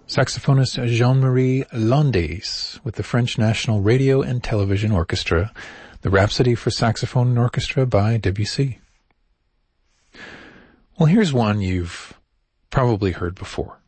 saxophonist Jean-Marie Landes with the French National Radio and Television Orchestra, the Rhapsody for Saxophone and Orchestra by Debussy. Well, here's one you've probably heard before.